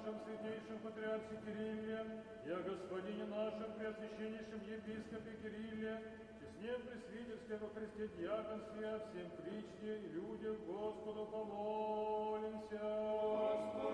нашем святейшем патриархе Кирилле, и о господине нашем преосвященнейшем епископе Кирилле, честне пресвитерстве во Христе диаконстве, всем причте и людям Господу помолимся.